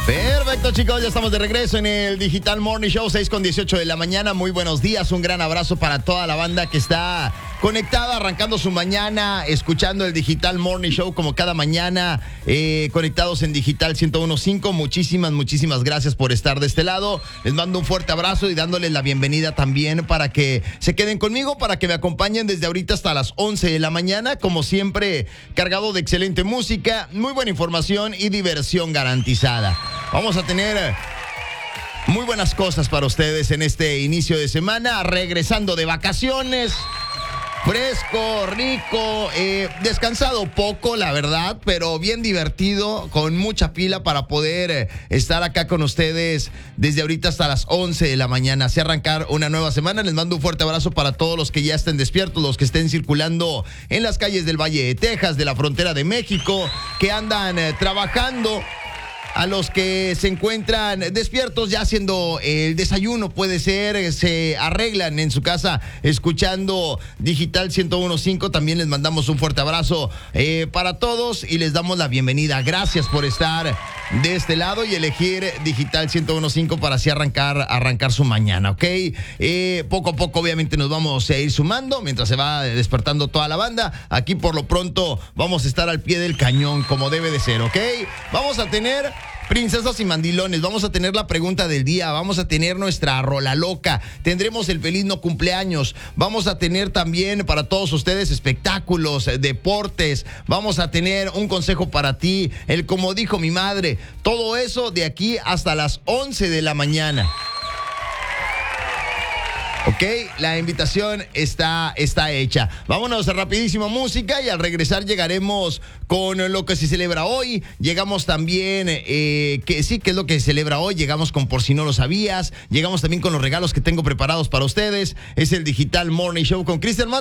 Perfecto, chicos, ya estamos de regreso en el Digital Morning Show, 6:18 de la mañana. Muy buenos días, un gran abrazo para toda la banda que está conectada, arrancando su mañana, escuchando el Digital Morning Show como cada mañana, conectados en Digital 101.5. Muchísimas gracias por estar de este lado. Les mando un fuerte abrazo y dándoles la bienvenida también para que se queden conmigo, para que me acompañen desde ahorita hasta las 11 de la mañana, como siempre, cargado de excelente música, muy buena información y diversión garantizada. Vamos a tener muy buenas cosas para ustedes en este inicio de semana, regresando de vacaciones, fresco, rico, descansado poco, la verdad, pero bien divertido, con mucha pila para poder estar acá con ustedes desde ahorita hasta las 11 de la mañana, así arrancar una nueva semana. Les mando un fuerte abrazo para todos los que ya estén despiertos, los que estén circulando en las calles del Valle de Texas, de la frontera de México, que andan trabajando. A los que se encuentran despiertos ya haciendo el desayuno, puede ser, se arreglan en su casa escuchando Digital 101.5. También les mandamos un fuerte abrazo para todos y les damos la bienvenida. Gracias por estar de este lado y elegir Digital 101.5 para así arrancar su mañana, ¿ok? Poco a poco obviamente nos vamos a ir sumando mientras se va despertando toda la banda. Aquí por lo pronto vamos a estar al pie del cañón como debe de ser, ¿ok? Vamos a tener princesas y mandilones, vamos a tener la pregunta del día, vamos a tener nuestra rola loca, tendremos el feliz no cumpleaños, vamos a tener también para todos ustedes espectáculos, deportes, vamos a tener un consejo para ti, el como dijo mi madre, todo eso de aquí hasta las 11 de la mañana. Ok, la invitación está hecha. Vámonos a rapidísimo música y al regresar llegaremos con lo que se celebra hoy. Llegamos también, que es lo que se celebra hoy. Llegamos con Por Si No Lo Sabías. Llegamos también con los regalos que tengo preparados para ustedes. Es el Digital Morning Show con Cristian Mato.